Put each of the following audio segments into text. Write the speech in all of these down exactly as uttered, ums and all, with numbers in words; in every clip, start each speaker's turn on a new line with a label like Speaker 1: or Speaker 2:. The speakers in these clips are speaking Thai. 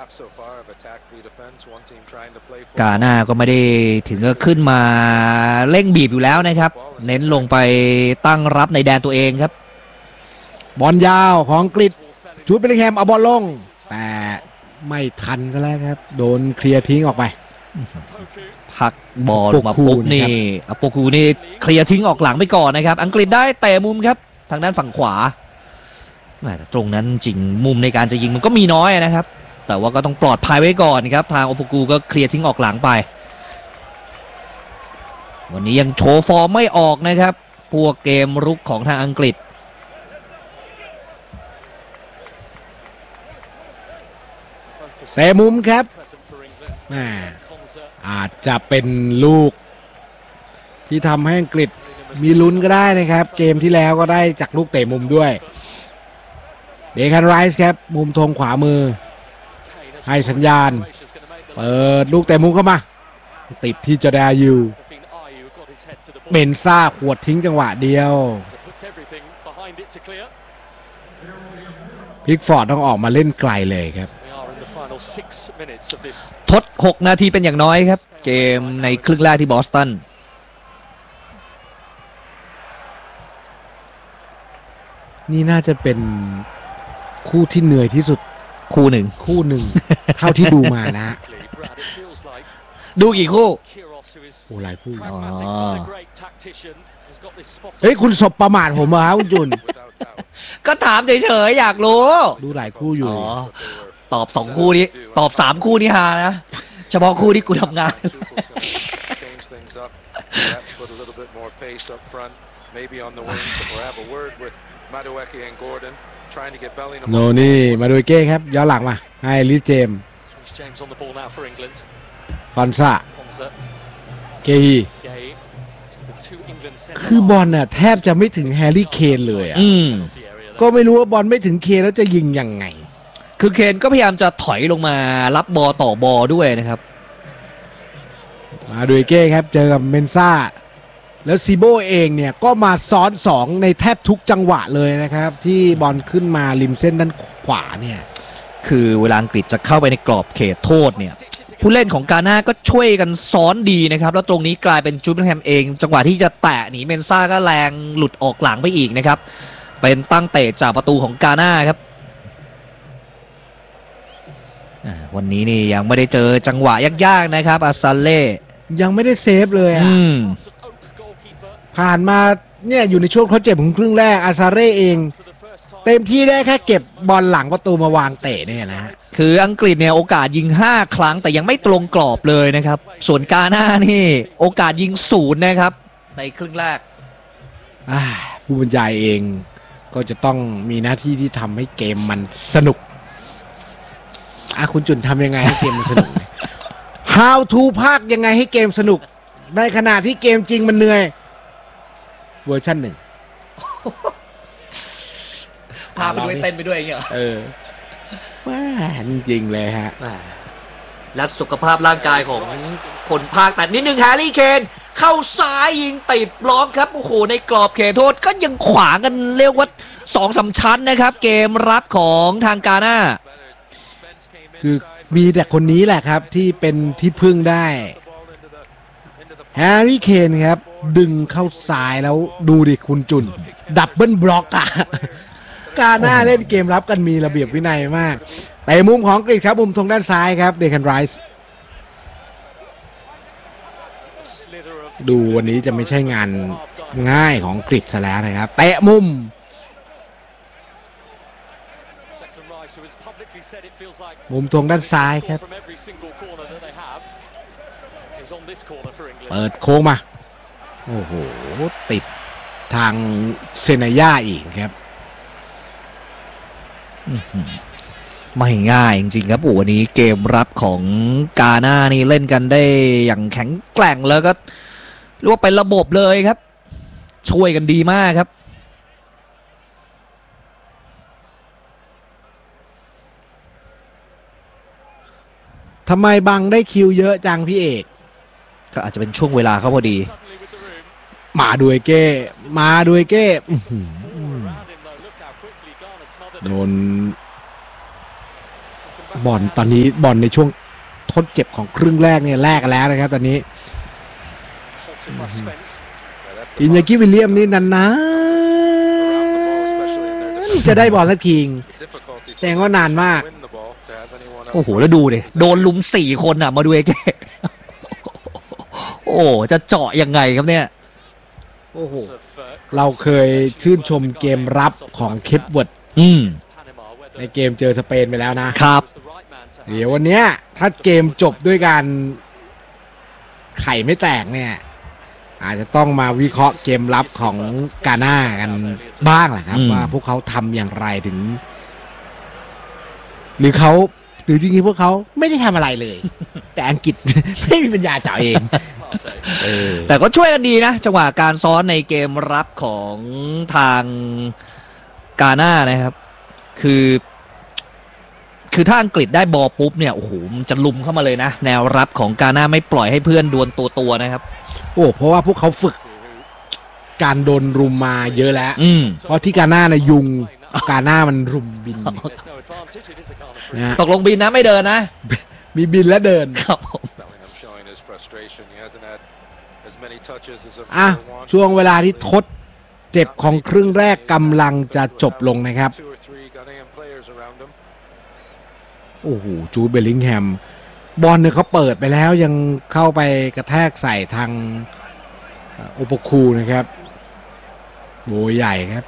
Speaker 1: กาน่าก็ไม่ได้ถึงกับขึ้นมาเร่งบีบอยู่แล้วนะครับเน้นลงไปตั้งรับในแดนตัวเองครับ
Speaker 2: บอลยาวของอังกฤษจูดเบลลิงแฮมเอาบอลลงแต่ไม่ทันซะแล้วครับโดนเคลียร์ทิ้งออกไป
Speaker 1: พักบอลมาปุ๊บนี่อโปคูนี่เคลียร์ทิ้งออกหลังไปก่อนนะครับอังกฤษได้เตะมุมครับทางด้านฝั่งขวาแต่ตรงนั้นจริงมุมในการจะยิงมันก็มีน้อยนะครับแต่ว่าก็ต้องปลอดภัยไว้ก่อนครับทางโอโปกูก็เคลียร์ทิ้งออกหลังไปวันนี้ยังโชว์ฟอร์มไม่ออกนะครับพวกเกมรุกของทางอังกฤษ
Speaker 2: เตะมุมครับอาจจะเป็นลูกที่ทำให้อังกฤษมีลุ้นก็ได้นะครับเกมที่แล้วก็ได้จากลูกเตะมุมด้วยเดคันไรส์ครับมุมธงขวามือให้สัญญาณเปิดลูกเตะมุมเข้ามาติดที่จอร์แดนยูเมนซ่าขวดทิ้งจังหวะเดียวพิกฟอร์ดต้องออกมาเล่นไกลเลยครับ
Speaker 1: ทดหกนาทีเป็นอย่างน้อยครับเกมในครึ่งแรกที่บอสตัน
Speaker 2: นี่น่าจะเป็นคู่ที่เหนื่อยที่สุด
Speaker 1: คู่หนึ่ง
Speaker 2: คู่หนึ่งเท่าที่ดูมานะ
Speaker 1: ดูกี่คู่
Speaker 2: โอ้หลายคู่เฮ้ยคุณสบประมาทผมเหรอคุณจุน
Speaker 1: ก็ถามเฉยๆอยากรู้
Speaker 2: ดูหลายคู่อยู่
Speaker 1: ตอบสองคู่นี้ตอบสามคู่นี้ฮานะเฉพาะคู่ที่กูทำงาน
Speaker 2: โนนี่มาดูเก้ครับย้อนหลังมาให้ลิสเจมคอนซาเกฮีคือบอลน่ะแทบจะไม่ถึงแฮร์รี่เคนเลยอ่ะก็ไม่รู้ว่าบอลไม่ถึงเคนแล้วจะยิงยังไง
Speaker 1: คือเคนก็พยายามจะถอยลงมารับบอลต่อบอลด้วยนะครับ
Speaker 2: มาดูเก้ครับเจอกับเมนซ่าแล้วซีโบเองเนี่ยก็มาซ้อนสองในแทบทุกจังหวะเลยนะครับที่บอลขึ้นมาริมเส้นด้านขวาเนี่ย
Speaker 1: คือเวลาอังกฤษจะเข้าไปในกรอบเขตโทษเนี่ยผู้เล่นของกาน่าก็ช่วยกันซ้อนดีนะครับแล้วตรงนี้กลายเป็นจูดเบลลิงแฮมเองจังหวะที่จะแตะหนีเมนซ่าก็แรงหลุดออกหลังไปอีกนะครับเป็นตั้งเตะจากประตูของกาน่าครับวันนี้นี่ยังไม่ได้เจอจังหวะยากๆนะครับอาซาเล่
Speaker 2: ยังไม่ได้เซฟเลยอ่ะผ่านมาเนี่ยอยู่ในช่วงทดเจ็บของครึ่งแรกอาซาเร่เองเต็มที่ได้แค่เก็บบอลหลังประตูมาวางเตะเนี่ยนะ
Speaker 1: คืออังกฤษเนี่ยโอกาสยิงห้าครั้งแต่ยังไม่ตรงกรอบเลยนะครับส่วนกาน่านี่โอกาสยิงศูนย์นะครับในครึ่งแรก
Speaker 2: ผู้บรรยายเองก็จะต้องมีหน้าที่ที่ทำให้เกมมันสนุกอ่ะคุณจุนทำยังไงให้เกมมันสนุก How to ภาคยังไงให้เกมสนุกในขณะที่เกมจริงมันเหนื่อยเวอร์ชันหนึ่ง
Speaker 1: พาไปด้วยเต้นไปด้วยอย่างเงี้ย
Speaker 2: เออว้าจริงๆเลยฮะ
Speaker 1: และสุขภาพร่างกายของคนภาคแต่นิดนึงแฮร์รี่เคนเข้าซ้ายยิงติดบล็อกครับโอ้โหในกรอบเขตโทษก็ยังขวางกันเรียกว่าสองสามชั้นนะครับเกมรับของทางกาน่า
Speaker 2: คือมีแต่คนนี้แหละครับที่เป็นที่พึ่งได้แฮร์รี่เคนครับดึงเข้าซ้ายแล้วดูดิคุณจุนดับเบิลบล็อกอะกาน่าเล่นเกมรับกันมีระเบียบวินัยมากแต่มุมของอังกฤษครับมุมทางด้านซ้ายครับเดคันไรส์ดูวันนี้จะไม่ใช่งานง่ายของอังกฤษซะแล้วนะครับเตะมุมมุมตรงด้านซ้ายครับเปิดโค้งมาโอ้โหติดทางเซนาย่าอีกครับ
Speaker 1: ไม่ง่ายจริงๆครับวันนี้เกมรับของกาน่านี่เล่นกันได้อย่างแข็งแกร่งแล้วก็เรียกว่าเป็นระบบเลยครับช่วยกันดีมากครับ
Speaker 2: ทำไมบังได้คิวเยอะจังพี่เอก
Speaker 1: ก็อาจจะเป็นช่วงเวลาเขาพอดี
Speaker 2: มาด้วยเก้มาด้วยเก้โดนบอลตอนนี้บอลในช่วงทดเจ็บของครึ่งแรกเนี่ยแลกกันแล้วนะครับตอนนี้อินยากิวิลเลียมนี่นานๆจะได้บอลสักทีแต่ก็นานมาก
Speaker 1: โอ้โหแล้วดูดิโดนลุมสี่คนอ่ะมาดูเอเก้โอ้จะเจาะยังไงครับเนี่ย
Speaker 2: โอ้โหเราเคยชื่นชมเกมรับของเคปเวิร์ดในเกมเจอสเปนไปแล้วนะครับเดี๋ยววันนี้ถ้าเกมจบด้วยการไข่ไม่แตกเนี่ยอาจจะต้องมาวิเคราะห์เกมรับของกาน่ากันบ้างแหละครับว่าพวกเขาทำอย่างไรถึงหรือเขาหรือจริงๆพวกเขาไม่ได้ทำอะไรเลยแต่อังกฤษไม่มีปัญญาเจาะเอง
Speaker 1: แต่ก็ช่วยกันดีนะจังหวะการซ้อนในเกมรับของทางกาน่านะครับคือคือถ้าอังกฤษได้บอลปุ๊บเนี่ยโอ้โหมันจะลุมเข้ามาเลยนะแนวรับของกาน่าไม่ปล่อยให้เพื่อนดวลตัวตัวนะครับ
Speaker 2: โอ้เพราะว่าพวกเขาฝึกการโดนรุมมาเยอะแล้วเพราะที่กาน่านะยุงกาน่ามันรุมบิน
Speaker 1: ตกลงบินนะไม่เดินนะ
Speaker 2: มีบินและเดิน
Speaker 1: ครับผม
Speaker 2: อ่ะช่วงเวลาที่ทดเจ็บของครึ่งแรกกำลังจะจบลงนะครับโอ้โหจูดเบลลิงแฮมบอลเนี่ยเขาเปิดไปแล้วยังเข้าไปกระแทกใส่ทางโอโปคูนะครับโวยใหญ่ครับ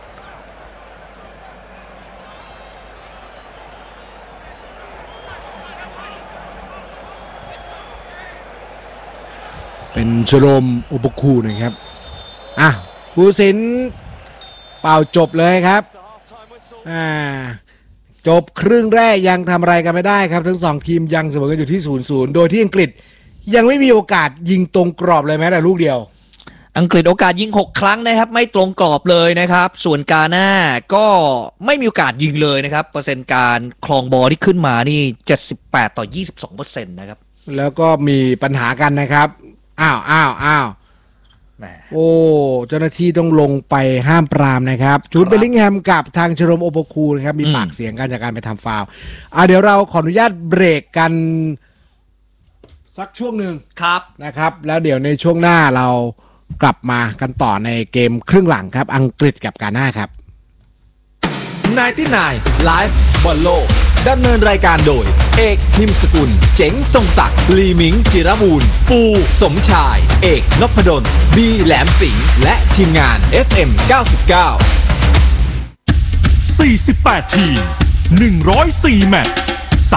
Speaker 2: เป็นชโรมโอโปคูนะครับอ่ะผู้สินเป่าจบเลยครับอ่าจบครึ่งแรกยังทำอะไรกันไม่ได้ครับทั้งสองทีมยังเสมอกันอยู่ที่ ศูนย์ศูนย์ โดยที่อังกฤษยังไม่มีโอกาสยิงตรงกรอบเลยแม้แต่ลูกเดียว
Speaker 1: อังกฤษโอกาสยิงหกครั้งนะครับไม่ตรงกรอบเลยนะครับส่วนกาน่าก็ไม่มีโอกาสยิงเลยนะครับเปอร์เซ็นต์การครองบอลที่ขึ้นมานี่เจ็ดสิบแปดต่อยี่สิบสองเปอร์เซ็นต์นะครับ
Speaker 2: แล้วก็มีปัญหากันนะครับอ้าวอ้าวอ้าวโอ้เจ้าหน้าที่ต้องลงไปห้ามปรามนะครับจูดเบลลิงแฮมกับทางชโรมโอโปคูนะครับมีปากเสียงกันจากการไปทำฟาวล์อ่ะเดี๋ยวเราขออนุญาตเบรกกันสักช่วงหนึ่ง
Speaker 1: ครับ
Speaker 2: นะครับแล้วเดี๋ยวในช่วงหน้าเรากลับมากันต่อในเกมครึ่งหลังครับอังกฤษกับกาน่าครับ
Speaker 3: ไนน์ตี้ไนน์ไลฟ์บอลโลกดำเนินรายการโดยเอกนิมสกุลเจ๋งทรงศักดิ์ลีมิงจิรบูรณ์ปูสมชายเอกนพดลบีแหลมสิงห์และทีมงาน เอฟ เอ็ม เก้าสิบเก้า
Speaker 4: สี่สิบแปด ทีม หนึ่งร้อยสี่ แมตช์